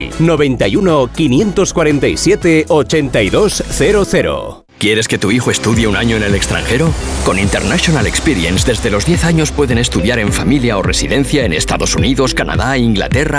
91 547 8200. ¿Quieres que tu hijo estudie un año en el extranjero? Con International Experience, desde los 10 años pueden estudiar en familia o residencia en Estados Unidos, Canadá, Inglaterra